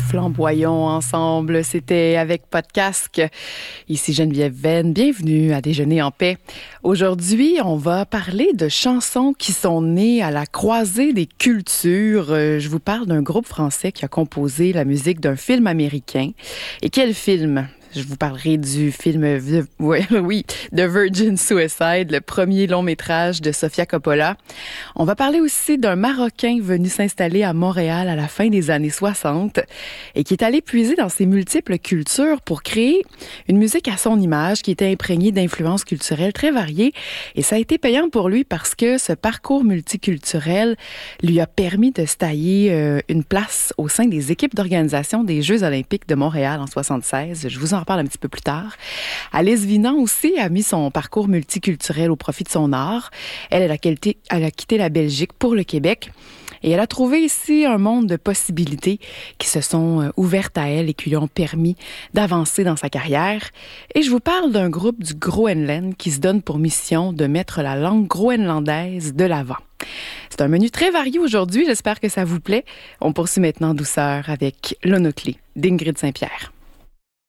flamboyons ensemble. C'était avec Pas de casque. Ici Geneviève Venn. Bienvenue à Déjeuner en paix. Aujourd'hui, on va parler de chansons qui sont nées à la croisée des cultures. Je vous parle d'un groupe français qui a composé la musique d'un film américain. Et quel film? Je vous parlerai du film, The Virgin Suicide, le premier long métrage de Sofia Coppola. On va parler aussi d'un Marocain venu s'installer à Montréal à la fin des années 60 et qui est allé puiser dans ses multiples cultures pour créer une musique à son image qui était imprégnée d'influences culturelles très variées. Et ça a été payant pour lui parce que ce parcours multiculturel lui a permis de se tailler une place au sein des équipes d'organisation des Jeux olympiques de Montréal en 76. Je vous en reparle un petit peu plus tard. Alice Vinan aussi a mis son parcours multiculturel au profit de son art. Elle a quitté la Belgique pour le Québec et elle a trouvé ici un monde de possibilités qui se sont ouvertes à elle et qui lui ont permis d'avancer dans sa carrière. Et je vous parle d'un groupe du Groenland qui se donne pour mission de mettre la langue groenlandaise de l'avant. C'est un menu très varié aujourd'hui, j'espère que ça vous plaît. On poursuit maintenant en douceur avec L'Onoclé d'Ingrid Saint-Pierre.